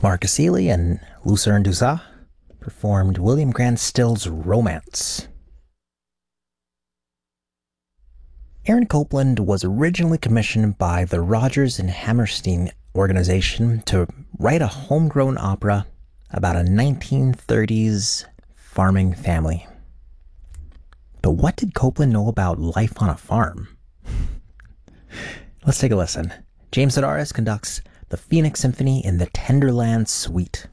Marcus Seeley and Lucerne Dussault performed William Grant Still's Romance. Aaron Copland was originally commissioned by the Rodgers and Hammerstein organization to write a homegrown opera about a 1930s farming family. But what did Copland know about life on a farm? Let's take a listen. James Sedaris conducts the Phoenix Symphony in the Tenderland Suite.